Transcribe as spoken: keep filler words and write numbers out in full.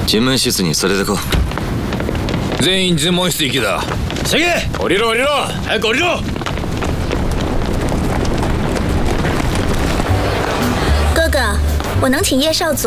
尋問室に連れてこう。 全員尋問室行きだ。 シゲ、降りろ降りろ、早く降りろ。 哥哥，我能请叶少佐